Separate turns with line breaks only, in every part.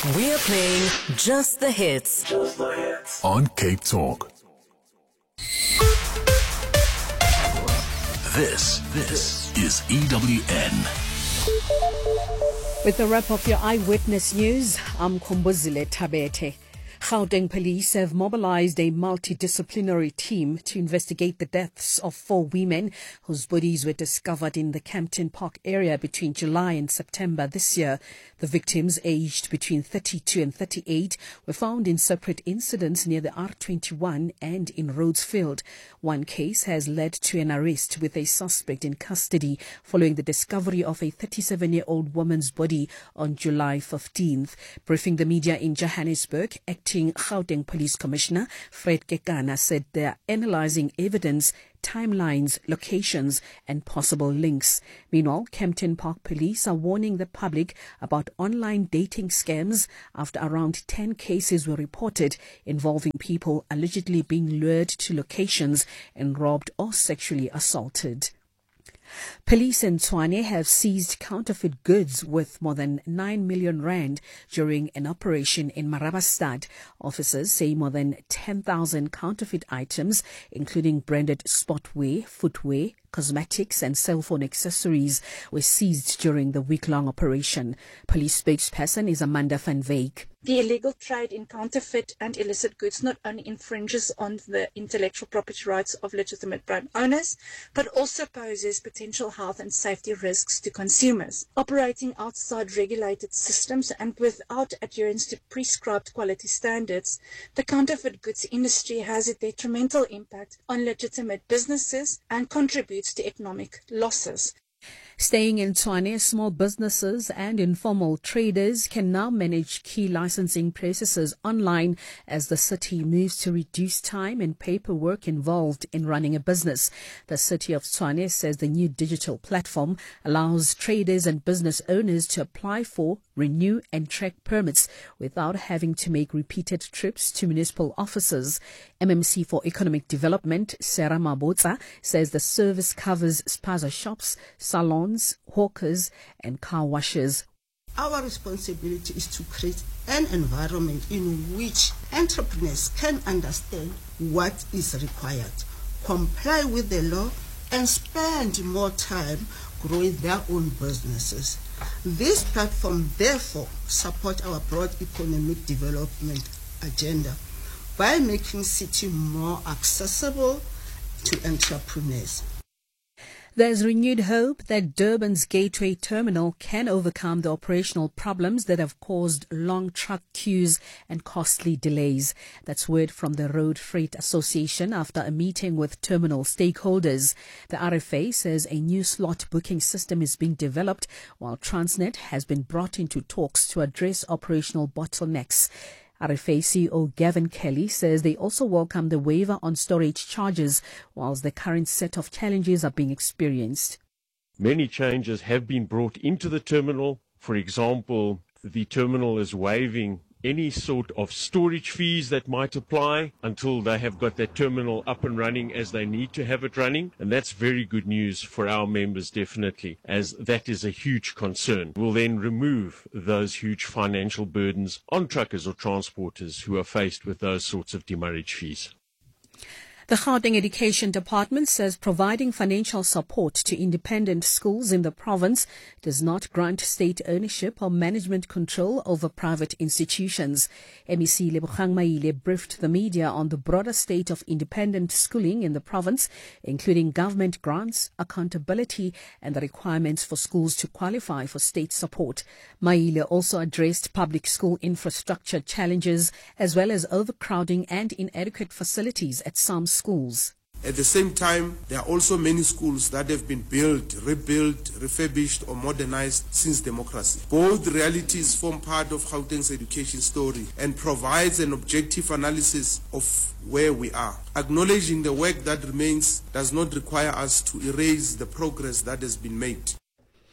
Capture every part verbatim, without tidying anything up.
We're playing just the hits.
Just the hits.
On Cape Talk. This, this is E W N.
With the wrap of your eyewitness news, I'm Kumbuzile Tabete. Gauteng police have mobilized a multidisciplinary team to investigate the deaths of four women whose bodies were discovered in the Campton Park area between July and September this year. The victims, aged between thirty-two and thirty-eight, were found in separate incidents near the R twenty-one and in Rhodesfield. One case has led to an arrest with a suspect in custody following the discovery of a thirty-seven-year-old woman's body on July fifteenth. Briefing the media in Johannesburg, acting Gauteng Police Commissioner Fred Kekana said they are analyzing evidence, timelines, locations and possible links. Meanwhile, Campton Park Police are warning the public about online dating scams after around ten cases were reported involving people allegedly being lured to locations and robbed or sexually assaulted. Police in Tshwane have seized counterfeit goods worth more than nine million rand during an operation in Marabastad. Officers say more than ten thousand counterfeit items, including branded sportwear, footwear, cosmetics and cell phone accessories, were seized during the week-long operation. Police spokesperson is Amanda van Wyk.
The illegal trade in counterfeit and illicit goods not only infringes on the intellectual property rights of legitimate brand owners, but also poses potential health and safety risks to consumers. Operating outside regulated systems and without adherence to prescribed quality standards, the counterfeit goods industry has a detrimental impact on legitimate businesses and contributes to economic losses.
Staying in Tshwane, small businesses and informal traders can now manage key licensing processes online as the city moves to reduce time and paperwork involved in running a business. The city of Tshwane says the new digital platform allows traders and business owners to apply for, renew and track permits without having to make repeated trips to municipal offices. M M C for Economic Development, Sarah Mabotsa, says the service covers spaza shops, salons, hawkers and car washes.
Our responsibility is to create an environment in which entrepreneurs can understand what is required, comply with the law and spend more time growing their own businesses. This platform therefore supports our broad economic development agenda by making city more accessible to entrepreneurs.
There's renewed hope that Durban's Gateway Terminal can overcome the operational problems that have caused long truck queues and costly delays. That's word from the Road Freight Association after a meeting with terminal stakeholders. The R F A says a new slot booking system is being developed, while Transnet has been brought into talks to address operational bottlenecks. R F A C E O Gavin Kelly says they also welcome the waiver on storage charges, whilst the current set of challenges are being experienced.
Many changes have been brought into the terminal. For example, the terminal is waiving any sort of storage fees that might apply until they have got that terminal up and running as they need to have it running. And that's very good news for our members, definitely, as that is a huge concern. We'll then remove those huge financial burdens on truckers or transporters who are faced with those sorts of demurrage fees.
The Gauteng Education Department says providing financial support to independent schools in the province does not grant state ownership or management control over private institutions. M E C Lebogang Maile briefed the media on the broader state of independent schooling in the province, including government grants, accountability and the requirements for schools to qualify for state support. Maile also addressed public school infrastructure challenges as well as overcrowding and inadequate facilities at some schools. schools.
At the same time, there are also many schools that have been built, rebuilt, refurbished or modernized since democracy. Both realities form part of Gauteng's education story and provides an objective analysis of where we are. Acknowledging the work that remains does not require us to erase the progress that has been made.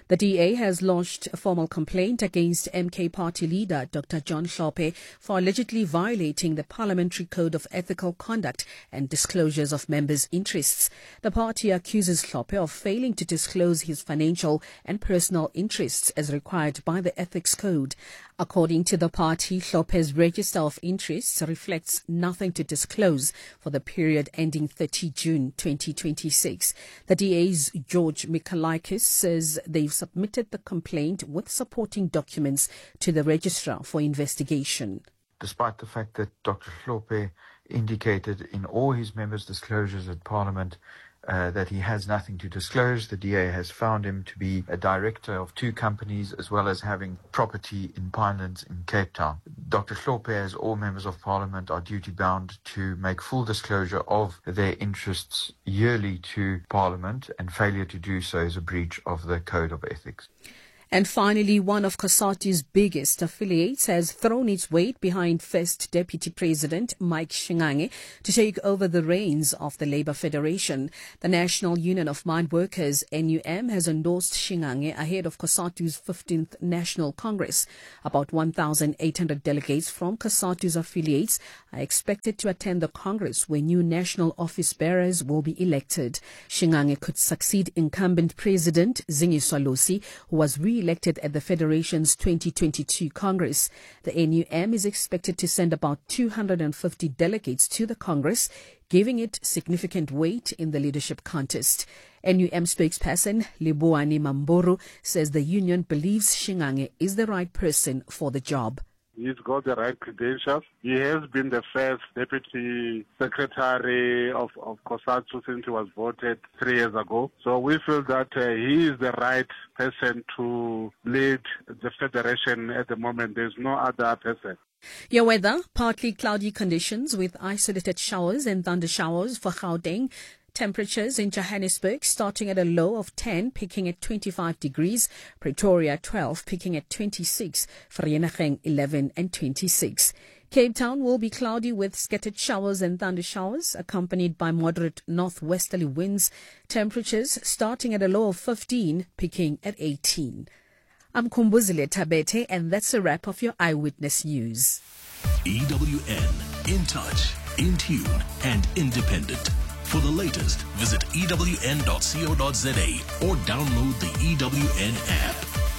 The D A has lodged a formal complaint against M K party leader Doctor John Hlophe for allegedly violating the Parliamentary Code of Ethical Conduct and disclosures of members' interests. The party accuses Hlophe of failing to disclose his financial and personal interests as required by the Ethics Code. According to the party, Hlophe's register of interests reflects nothing to disclose for the period ending thirtieth of June twenty twenty-six. The D A's George Michalikis says they've submitted the complaint with supporting documents to the registrar for investigation.
Despite the fact that Doctor Hlophe indicated in all his members' disclosures at Parliament Uh, that he has nothing to disclose, the D A has found him to be a director of two companies as well as having property in Pinelands in Cape Town. Doctor Hlophe, as all members of Parliament, are duty bound to make full disclosure of their interests yearly to Parliament, and failure to do so is a breach of the Code of Ethics.
And finally, one of COSATU's biggest affiliates has thrown its weight behind First Deputy President Mike Shingange to take over the reins of the Labour Federation. The National Union of Mine Workers, N U M, has endorsed Shingange ahead of COSATU's fifteenth National Congress. About one thousand eight hundred delegates from COSATU's affiliates are expected to attend the Congress, where new national office bearers will be elected. Shingange could succeed incumbent President Zingiswa Losi, who was re elected at the Federation's twenty twenty-two Congress. The N U M is expected to send about two hundred fifty delegates to the Congress, giving it significant weight in the leadership contest. N U M spokesperson Libuani Mamburu says the union believes Shingange is the right person for the job.
He's got the right credentials. He has been the first deputy secretary of, of COSATU since he was voted three years ago. So we feel that uh, he is the right person to lead the federation at the moment. There's no other person.
Your weather, partly cloudy conditions with isolated showers and thunder showers for Gauteng. Temperatures in Johannesburg starting at a low of ten, peaking at twenty-five degrees. Pretoria twelve, peaking at twenty-six. Vereeniging eleven and twenty-six. Cape Town will be cloudy with scattered showers and thunder showers, accompanied by moderate northwesterly winds. Temperatures starting at a low of fifteen, peaking at eighteen. I'm Kumbuzile Tabete, and that's a wrap of your Eyewitness News.
E W N, in touch, in tune, and independent. For the latest, visit E W N dot co dot za or download the E W N app.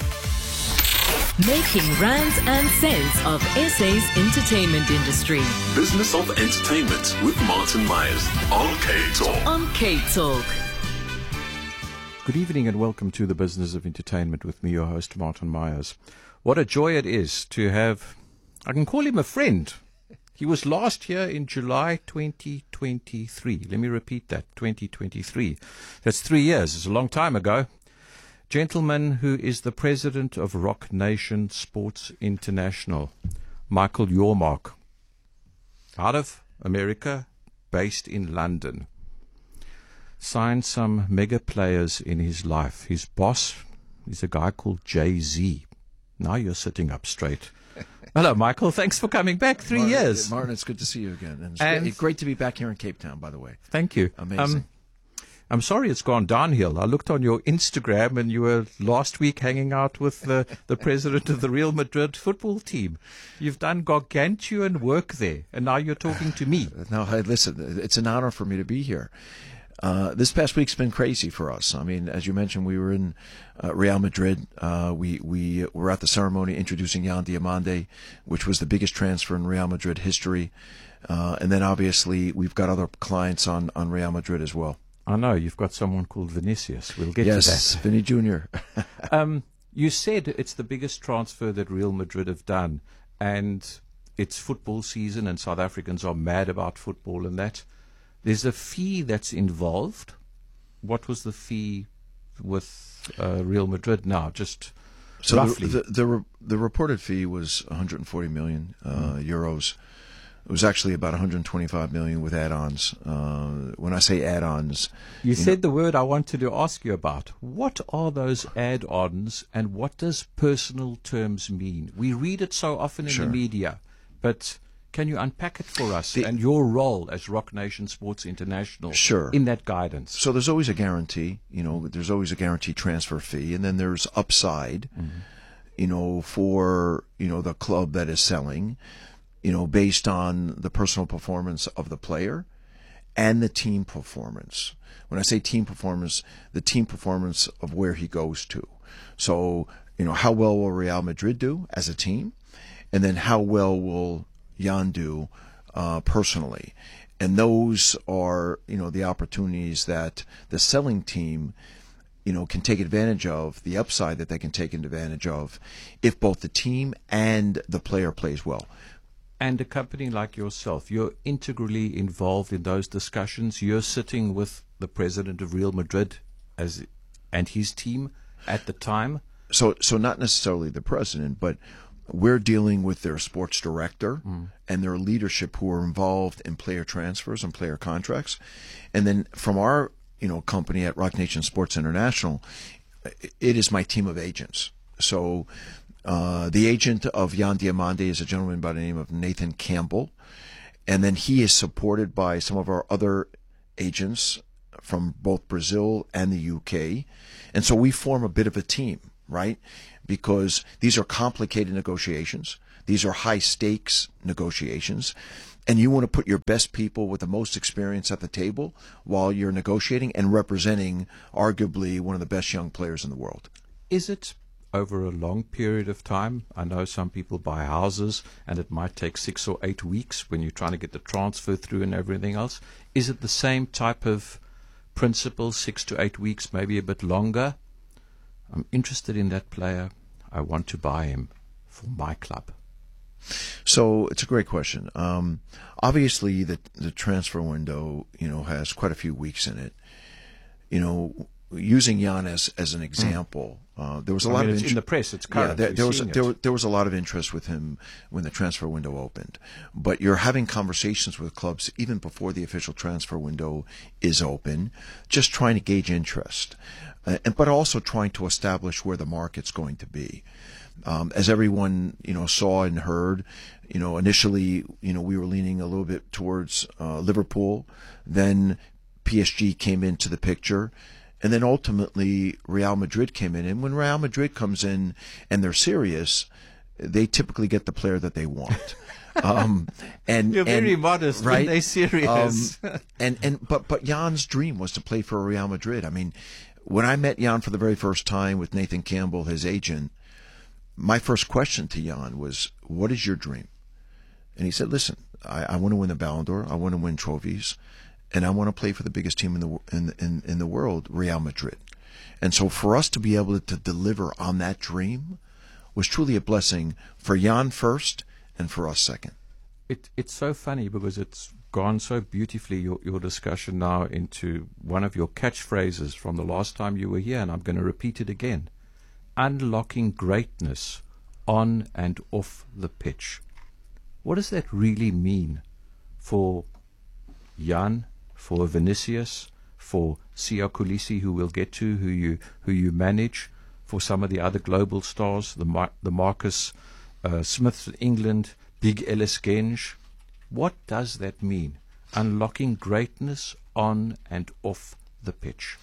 Making rands and cents of S A's entertainment industry.
Business of Entertainment with Martin Myers on K-Talk.
On K-Talk.
Good evening and welcome to the Business of Entertainment with me, your host, Martin Myers. What a joy it is to have, I can call him a friend. He was last here in July twenty twenty-three. Let me repeat that, twenty twenty-three. That's three years. It's a long time ago. Gentleman who is the president of Rock Nation Sports International, Michael Yormark, out of America, based in London. Signed some mega players in his life. His boss is a guy called Jay-Z. Now you're sitting up straight. Hello, Michael. Thanks for coming back. Three
Martin,
years.
Martin, it's good to see you again. And it's
and
great, great to be back here in Cape Town, by the way.
Thank you.
Amazing.
Um, I'm sorry it's gone downhill. I looked on your Instagram and you were last week hanging out with the, the president of the Real Madrid football team. You've done gargantuan work there, and now you're talking to me.
No, hey, listen, it's an honor for me to be here. Uh, this past week's been crazy for us. I mean, as you mentioned, we were in uh, Real Madrid. Uh, we we were at the ceremony introducing Yan Diomande, which was the biggest transfer in Real Madrid history. Uh, and then obviously we've got other clients on, on Real Madrid as well.
I know, you've got someone called Vinicius. We'll get
yes,
to that.
Yes, Vinny Junior
um, you said it's the biggest transfer that Real Madrid have done, and it's football season and South Africans are mad about football and that. There's a fee that's involved. What was the fee with uh, Real Madrid now? Just
so
roughly.
The, the, the, re- the reported fee was one hundred forty million uh, mm. euros. It was actually about one hundred twenty-five million with add-ons. Uh, when I say add-ons,
you, you said
know,
the word I wanted to ask you about. What are those add-ons, and what does personal terms mean? We read it so often in
sure.
the media, but Can you unpack it for us the, and your role as Rock Nation Sports International
sure.
in that guidance?
So there's always a guarantee, you know, there's always a guaranteed transfer fee, and then there's upside, mm-hmm. you know, for, you know, the club that is selling, you know, based on the personal performance of the player and the team performance. When I say team performance, the team performance of where he goes to. So, you know, how well will Real Madrid do as a team? And then how well will Jan do uh, personally? And those are, you know, the opportunities that the selling team, you know, can take advantage of, the upside that they can take advantage of if both the team and the player plays well.
And a company like yourself, you're integrally involved in those discussions. You're sitting with the president of Real Madrid as and his team at the time.
So, so not necessarily the president, but we're dealing with their sports director mm. and their leadership who are involved in player transfers and player contracts. And then from our, you know, company at Rock Nation Sports International, it is my team of agents. So uh, the agent of Jan Diamande is a gentleman by the name of Nathan Campbell. And then he is supported by some of our other agents from both Brazil and the U K. And so we form a bit of a team, right? Because these are complicated negotiations. These are high-stakes negotiations. And you want to put your best people with the most experience at the table while you're negotiating and representing arguably one of the best young players in the world.
Is it over a long period of time? I know some people buy houses and it might take six or eight weeks when you're trying to get the transfer through and everything else. Is it the same type of principle, six to eight weeks, maybe a bit longer? I'm interested in that player. I want to buy him for my club.
So it's a great question. Um, obviously, the the transfer window, you know, has quite a few weeks in it. You know, using Jan as, as an example, mm. uh, there was a
I
lot
mean,
of
it's
interest
in the press. It's current.
Yeah, there, there was
it.
there, there was a lot of interest with him when the transfer window opened. But you're having conversations with clubs even before the official transfer window is open, just trying to gauge interest, uh, and but also trying to establish where the market's going to be. Um, as everyone, you know, saw and heard, you know, initially, you know, we were leaning a little bit towards uh, Liverpool. Then P S G came into the picture. And then ultimately Real Madrid came in. And when Real Madrid comes in and they're serious, they typically get the player that they want. Um, and
You're
and,
very modest
right?
when they're serious.
Um, and, and, but, but Jan's dream was to play for Real Madrid. I mean, when I met Jan for the very first time with Nathan Campbell, his agent, my first question to Jan was, what is your dream? And he said, listen, I, I want to win the Ballon d'Or. I want to win trophies. And I want to play for the biggest team in the in, in in the world, Real Madrid. And so for us to be able to deliver on that dream was truly a blessing for Jan first and for us second.
It, it's so funny because it's gone so beautifully, your, your discussion now, into one of your catchphrases from the last time you were here, and I'm going to repeat it again. Unlocking greatness on and off the pitch. What does that really mean for Jan, for Vinicius, for Siya Kolisi, who we'll get to, who you who you manage, for some of the other global stars, the Mar- the Marcus uh, Smiths of England, Big Ellis Genge? What does that mean? Unlocking greatness on and off the pitch.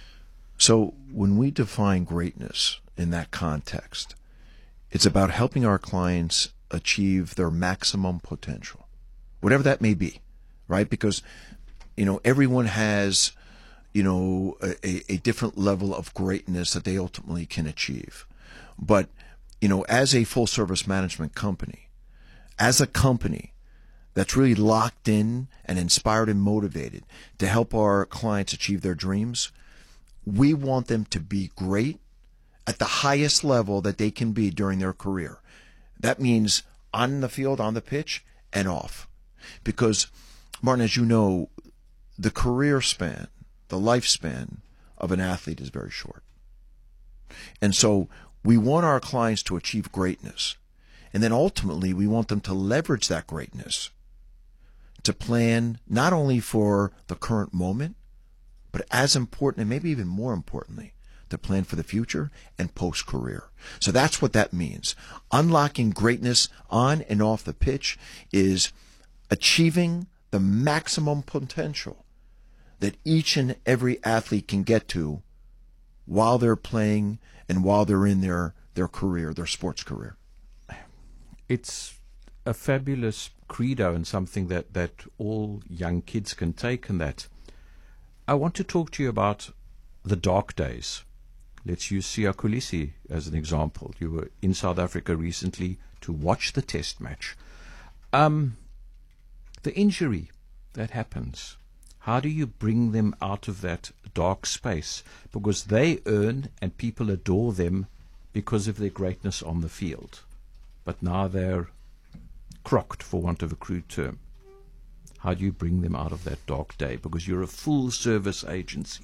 So when we define greatness in that context, it's about helping our clients achieve their maximum potential, whatever that may be, right? Because you know, everyone has, you know, a, a different level of greatness that they ultimately can achieve. But, you know, as a full service management company, as a company that's really locked in and inspired and motivated to help our clients achieve their dreams, we want them to be great at the highest level that they can be during their career. That means on the field, on the pitch, and off. Because, Martin, as you know, the career span, the lifespan of an athlete is very short. And so we want our clients to achieve greatness. And then ultimately we want them to leverage that greatness to plan not only for the current moment, but as important and maybe even more importantly, to plan for the future and post-career. So that's what that means. Unlocking greatness on and off the pitch is achieving the maximum potential that each and every athlete can get to while they're playing and while they're in their, their career, their sports career.
It's a fabulous credo and something that, that all young kids can take, and that I want to talk to you about the dark days. Let's use Siya Kolisi as an example. You were in South Africa recently to watch the test match. Um, the injury that happens, how do you bring them out of that dark space? Because they earn and people adore them because of their greatness on the field. But now they're crocked, for want of a crude term. How do you bring them out of that dark day? Because you're a full-service agency.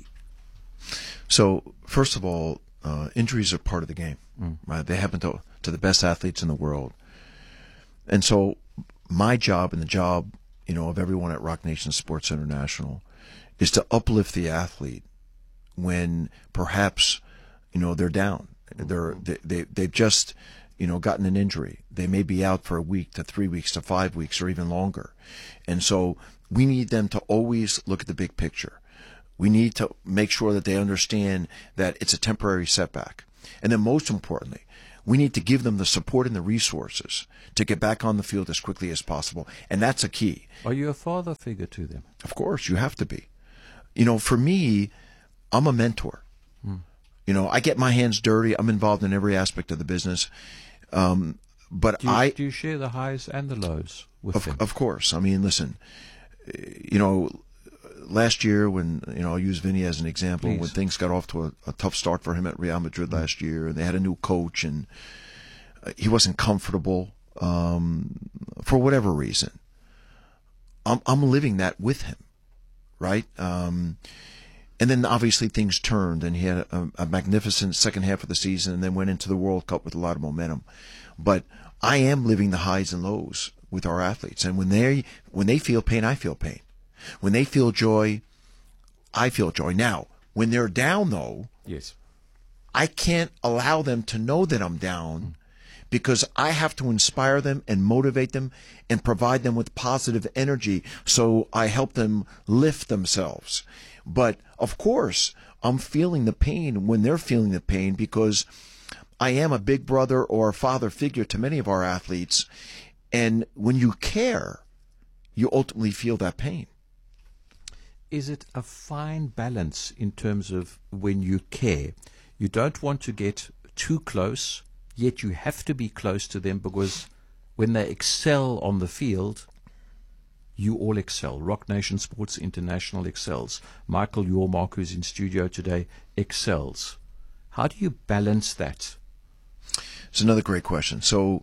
So, first of all, uh, injuries are part of the game. Mm. Right? They happen to, to the best athletes in the world. And so my job and the job, you know, of everyone at Roc Nation Sports International is to uplift the athlete when perhaps, you know, they're down. They're, they, they, they've just, you know, gotten an injury. They may be out for a week to three weeks to five weeks or even longer. And so we need them to always look at the big picture. We need to make sure that they understand that it's a temporary setback. And then most importantly, we need to give them the support and the resources to get back on the field as quickly as possible. And that's a key.
Are you a father figure to them?
Of course, you have to be. You know, for me, I'm a mentor. Hmm. You know, I get my hands dirty. I'm involved in every aspect of the business. Um, but
do you,
I
do you share the highs and the lows with
of,
them?
Of course. I mean, listen, you know, last year when, you know, I'll use Vinny as an example,
Please.
when things got off to a, a tough start for him at Real Madrid mm-hmm. last year, and they had a new coach, and uh, he wasn't comfortable um, for whatever reason. I'm, I'm living that with him, right? Um, and then obviously things turned, and he had a, a magnificent second half of the season, and then went into the World Cup with a lot of momentum. But I am living the highs and lows with our athletes, and when they when they feel pain, I feel pain. When they feel joy, I feel joy. Now, when they're down, though,
yes,
I can't allow them to know that I'm down mm. because I have to inspire them and motivate them and provide them with positive energy so I help them lift themselves. But, of course, I'm feeling the pain when they're feeling the pain because I am a big brother or a father figure to many of our athletes. And when you care, you ultimately feel that pain.
Is it a fine balance in terms of when you care? You don't want to get too close, yet you have to be close to them because when they excel on the field, you all excel. Roc Nation Sports International excels. Michael Yormark, who's in studio today, excels. How do you balance that?
It's another great question. So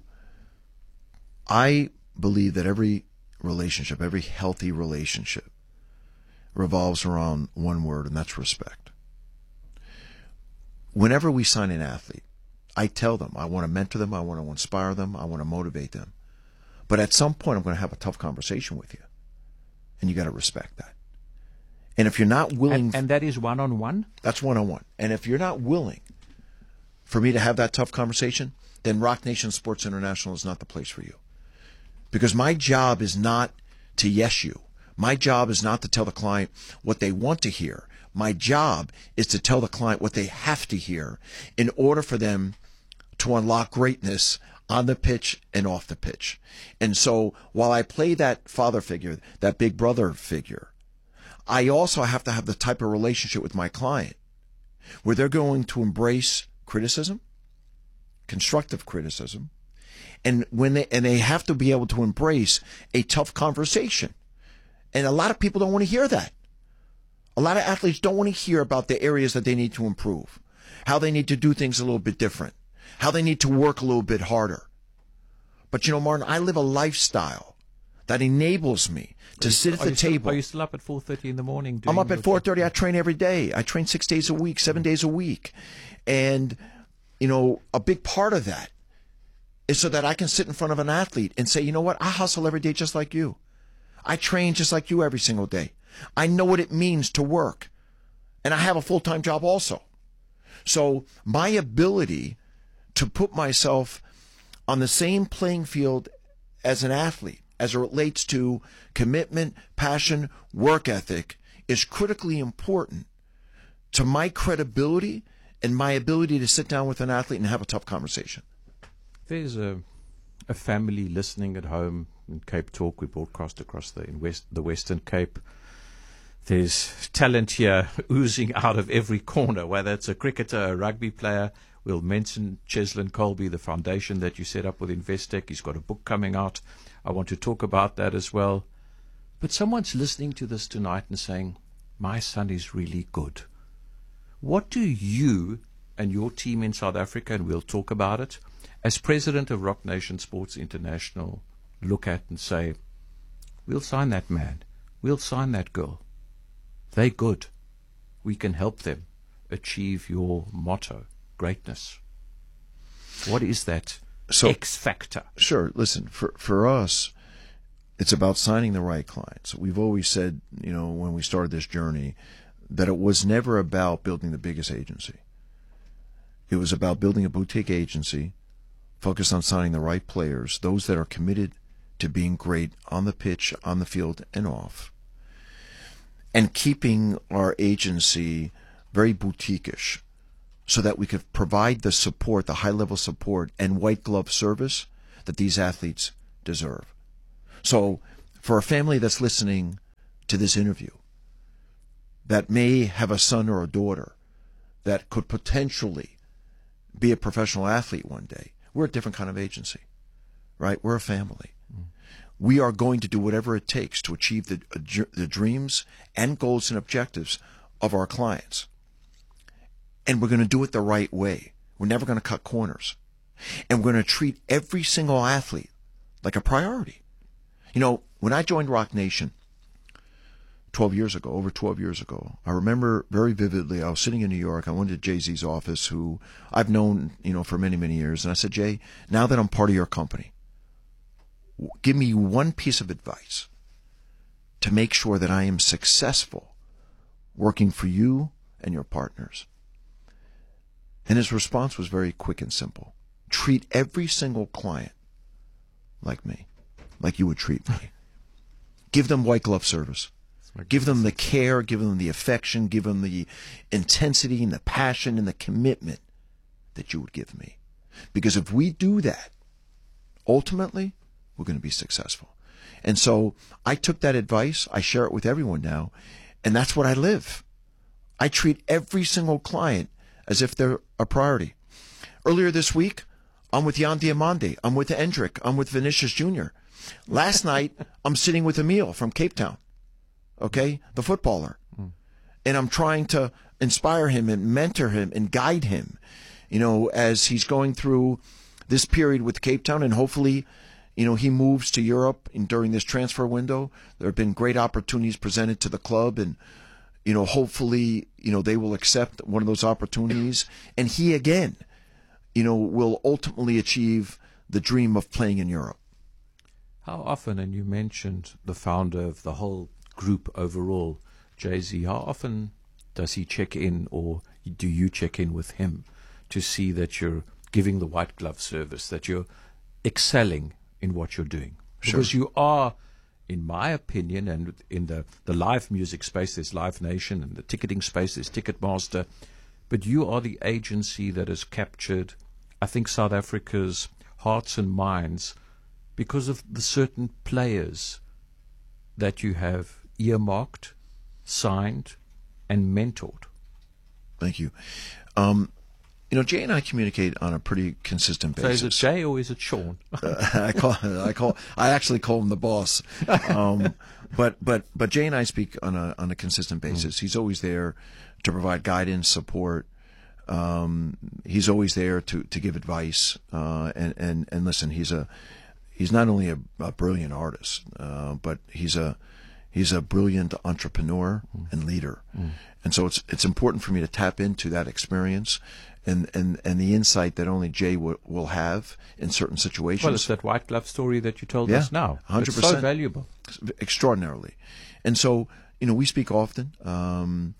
I believe that every relationship, every healthy relationship, revolves around one word, and that's respect. Whenever we sign an athlete, I tell them I want to mentor them, I want to inspire them, I want to motivate them. But at some point, I'm going to have a tough conversation with you, and you got to respect that. And if you're not willing,
and, and that is one-on-one?
That's one-on-one. And if you're not willing for me to have that tough conversation, then Roc Nation Sports International is not the place for you. Because my job is not to yes you. My job is not to tell the client what they want to hear. My job is to tell the client what they have to hear in order for them to unlock greatness on the pitch and off the pitch. And so while I play that father figure, that big brother figure, I also have to have the type of relationship with my client where they're going to embrace criticism, constructive criticism, and when they and they have to be able to embrace a tough conversation. And a lot of people don't want to hear that. A lot of athletes don't want to hear about the areas that they need to improve, how they need to do things a little bit different, how they need to work a little bit harder. But, you know, Martin, I live a lifestyle that enables me to sit at the table.
Are you still up at four thirty in the morning?
I'm up at four thirty. I train every day. I train six days a week, seven days a week. And, you know, a big part of that is so that I can sit in front of an athlete and say, you know what, I hustle every day just like you. I train just like you every single day. I know what it means to work. And I have a full-time job also. So my ability to put myself on the same playing field as an athlete, as it relates to commitment, passion, work ethic, is critically important to my credibility and my ability to sit down with an athlete and have a tough conversation.
There's a a family listening at home in Cape Talk. We broadcast across the in West the Western Cape. There's talent here oozing out of every corner, whether it's a cricketer, a rugby player. We'll mention Cheslin Colby, the foundation that you set up with Investec. He's got a book coming out. I want to talk about that as well. But someone's listening to this tonight and saying, my son is really good. What do you and your team in South Africa, and we'll talk about it, as president of Rock Nation Sports International, look at and say, we'll sign that man, we'll sign that girl. They're good. We can help them achieve your motto, greatness. What is that
so,
X factor?
Sure. Listen, for for us, it's about signing the right clients. We've always said, you know, when we started this journey, that it was never about building the biggest agency. It was about building a boutique agency, focused on signing the right players, those that are committed to being great on the pitch, on the field, and off, and keeping our agency very boutique-ish, so that we could provide the support, the high-level support and white-glove service that these athletes deserve. So for a family that's listening to this interview that may have a son or a daughter that could potentially be a professional athlete one day, we're a different kind of agency, right? We're a family. Mm. We are going to do whatever it takes to achieve the, uh, the dreams and goals and objectives of our clients. And we're going to do it the right way. We're never going to cut corners. And we're going to treat every single athlete like a priority. You know, when I joined Rock Nation twelve years ago, over twelve years ago, I remember very vividly, I was sitting in New York. I went to Jay-Z's office, who I've known, you know, for many, many years. And I said, Jay, now that I'm part of your company, give me one piece of advice to make sure that I am successful working for you and your partners. And his response was very quick and simple. Treat every single client like me, like you would treat me. Give them white glove service. Give them the care, give them the affection, give them the intensity and the passion and the commitment that you would give me. Because if we do that, ultimately, we're going to be successful. And so I took that advice, I share it with everyone now, and that's what I live. I treat every single client as if they're a priority. Earlier this week, I'm with Jan Diamande, I'm with Endrick, I'm with Vinicius Junior Last night, I'm sitting with Emil from Cape Town, okay, the footballer. Mm. And I'm trying to inspire him and mentor him and guide him, you know, as he's going through this period with Cape Town, and hopefully, you know, he moves to Europe and during this transfer window. There have been great opportunities presented to the club, and you know, hopefully, you know, they will accept one of those opportunities. And he, again, you know, will ultimately achieve the dream of playing in Europe.
How often, and you mentioned the founder of the whole group overall, Jay-Z, how often does he check in, or do you check in with him to see that you're giving the white glove service, that you're excelling in what you're doing?
Sure.
Because you are, in my opinion, and in the, the live music space, there's Live Nation, and the ticketing space, there's Ticketmaster, but you are the agency that has captured, I think, South Africa's hearts and minds because of the certain players that you have earmarked, signed, and mentored.
Thank you. Um, you know, Jay and I communicate on a pretty consistent basis.
So is it Jay or is it Sean?
uh, I call, I call, I actually call him the boss. Um, but but but Jay and I speak on a on a consistent basis. Mm. He's always there to provide guidance, support. Um, he's always there to to give advice. Uh, and and and listen, he's a he's not only a, a brilliant artist, uh, but he's a he's a brilliant entrepreneur mm. and leader. Mm. And so it's it's important for me to tap into that experience and, and, and the insight that only Jay will, will have in certain situations.
Well, it's that white glove story that you told
yeah,
us now.
one hundred percent.
It's so valuable.
Extraordinarily. And so, you know, we speak often. Um,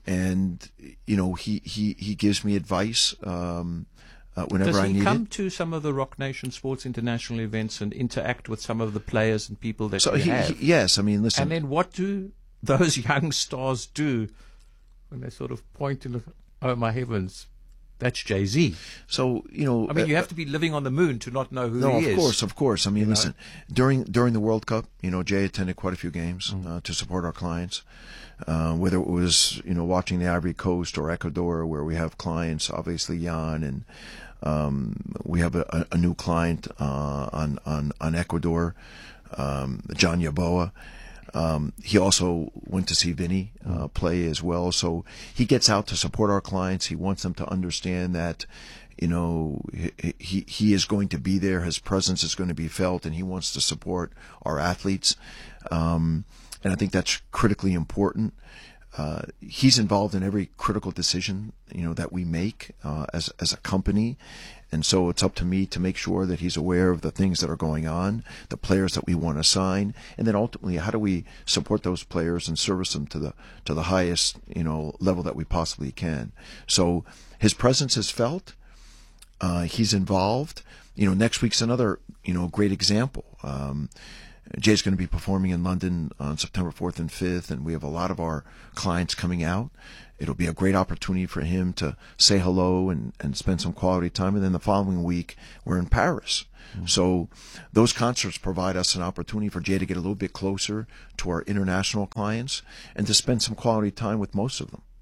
and you know he he he gives me advice um, uh, whenever I need it.
Does he come to some of the Rock Nation Sports International events and interact with some of the players and people that
so
you
he,
have?
He, yes, I mean, listen.
And then what do those young stars do when they sort of point and look, oh my heavens, that's Jay-Z.
So, you know,
I mean,
uh,
you have to be living on the moon to not know who
no,
he is.
of course, of course. I mean,
You
listen,
know?
during during the World Cup, you know, Jay attended quite a few games
Mm.
uh, to support our clients. Uh, whether it was, you know, watching the Ivory Coast or Ecuador, where we have clients, obviously Jan, and um, we have a, a new client uh, on, on, on Ecuador, um, John Yaboa. Um, he also went to see Vinny uh, play as well. So he gets out to support our clients. He wants them to understand that, you know, he, he, he is going to be there. His presence is going to be felt, and he wants to support our athletes. Um, and I think that's critically important. Uh, he's involved in every critical decision, you know, that we make uh, as as a company, and so it's up to me to make sure that he's aware of the things that are going on, the players that we want to sign, and then ultimately, how do we support those players and service them to the to the highest, you know, level that we possibly can. So his presence is felt. Uh, he's involved. You know, next week's another, you know, great example. Um, Jay's going to be performing in London on September fourth and fifth, and we have a lot of our clients coming out. It'll be a great opportunity for him to say hello and, and spend some quality time. And then the following week, we're in Paris. Mm-hmm. So those concerts provide us an opportunity for Jay to get a little bit closer to our international clients and to spend some quality time with most of them.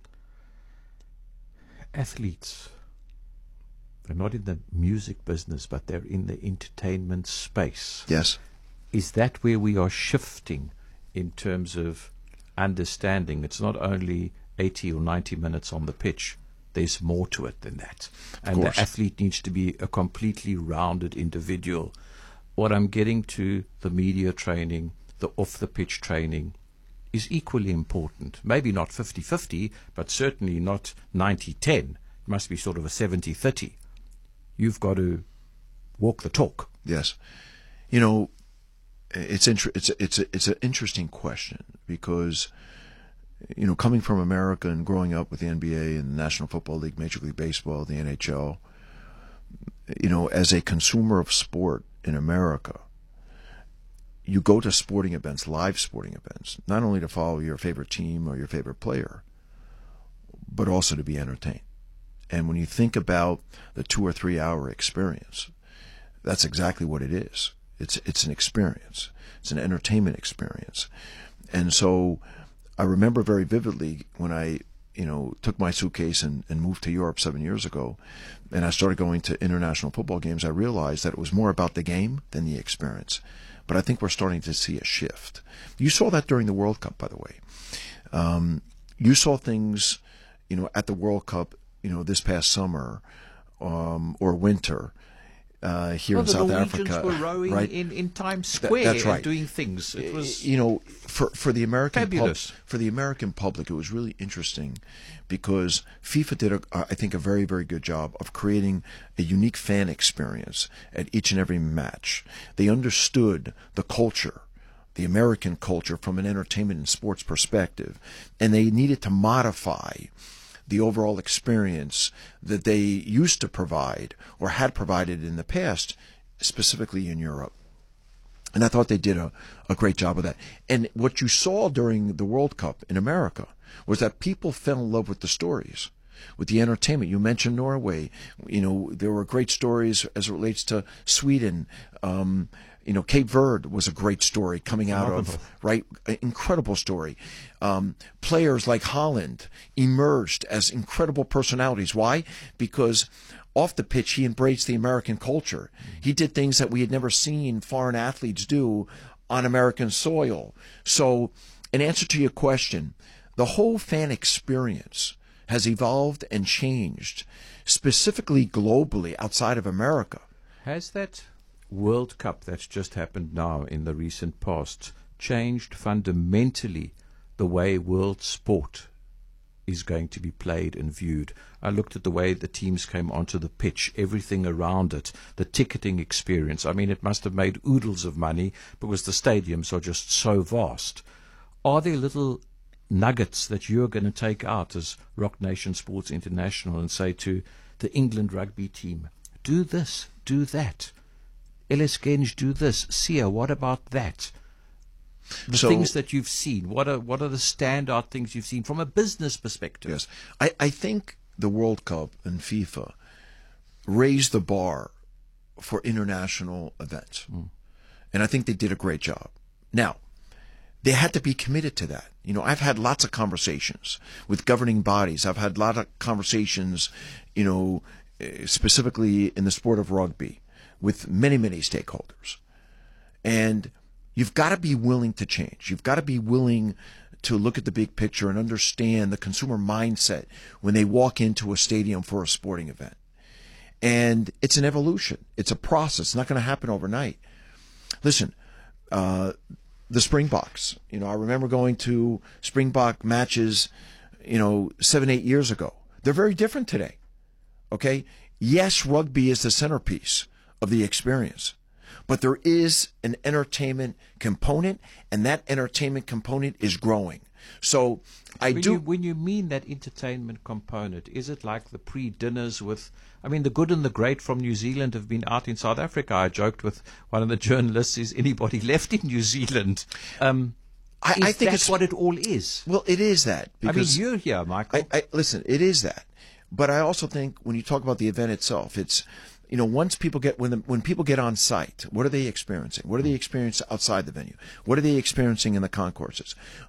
Athletes, they're not in the music business, but they're in the entertainment space.
Yes.
Is that where we are shifting in terms of understanding? It's not only eighty or ninety minutes on the pitch. There's more to it than that. And the athlete needs to be a completely rounded individual. What I'm getting to, the media training, the off-the-pitch training, is equally important. Maybe not fifty-fifty, but certainly not ninety ten. It must be sort of a seventy thirty. You've got to walk the talk.
Yes. You know, It's inter- it's a, it's a, it's an interesting question because, you know, coming from America and growing up with the N B A and the National Football League, Major League Baseball, the N H L, you know, as a consumer of sport in America, you go to sporting events, live sporting events, not only to follow your favorite team or your favorite player, but also to be entertained. And when you think about the two or three hour experience, that's exactly what it is. It's it's an experience. It's an entertainment experience. And so I remember very vividly when I, you know, took my suitcase and, and moved to Europe seven years ago, and I started going to international football games, I realized that it was more about the game than the experience. But I think we're starting to see a shift. You saw that during the World Cup, by the way. Um, you saw things, you know, at the World Cup, you know, this past summer um, or winter, Uh, here
well,
in
the
South
Norwegians
Africa,
were rowing
right?
in, in Times
Th-
Square
that's right.
and doing things. It was,
you know, for for the American pub-
fabulous.
for the American public, it was really interesting because FIFA did, a, I think, a very very good job of creating a unique fan experience at each and every match. They understood the culture, the American culture, from an entertainment and sports perspective, and they needed to modify the overall experience that they used to provide or had provided in the past, specifically in Europe. And I thought they did a, a great job of that. And what you saw during the World Cup in America was that people fell in love with the stories, with the entertainment. You mentioned Norway. You know, there were great stories as it relates to Sweden. Um, You know, Cape Verde was a great story coming out of, right? Incredible story. Um, players like Holland emerged as incredible personalities. Why? Because off the pitch, he embraced the American culture. He did things that we had never seen foreign athletes do on American soil. So, in answer to your question, the whole fan experience has evolved and changed, specifically globally outside of America.
Has that World Cup that's just happened now in the recent past changed fundamentally the way world sport is going to be played and viewed? I looked at the way the teams came onto the pitch, everything around it, the ticketing experience. I mean, it must have made oodles of money because the stadiums are just so vast. Are there little nuggets that you're going to take out as Rock Nation Sports International and say to the England rugby team, do this, do that. Ellis Genge, do this. Sia, what about that? The
so,
things that you've seen, what are what are the standout things you've seen from a business perspective?
Yes. I, I think the World Cup and FIFA raised the bar for international events. Mm. And I think they did a great job. Now, they had to be committed to that. You know, I've had lots of conversations with governing bodies. I've had a lot of conversations, you know, specifically in the sport of rugby with many, many stakeholders. And you've got to be willing to change. You've got to be willing to look at the big picture and understand the consumer mindset when they walk into a stadium for a sporting event. And it's an evolution. It's a process. It's not going to happen overnight. Listen, uh, the Springboks, you know, I remember going to Springbok matches, you know, seven, eight years ago. They're very different today. Okay? Yes, rugby is the centerpiece of the experience. But there is an entertainment component, and that entertainment component is growing. So I
when
do.
You, when you mean that entertainment component, is it like the pre-dinners with? I mean, the good and the great from New Zealand have been out in South Africa. I joked with one of the journalists: "Is anybody left in New Zealand?" Um,
I,
is
I think
that's
it's
what it all is.
Well, it is that. Because
I mean, you're here, Michael.
I, I, listen, it is that. But I also think when you talk about the event itself, it's, you know, once people get, when the, when people get on site, what are they experiencing? What are they experiencing outside the venue? What are they experiencing in the concourses?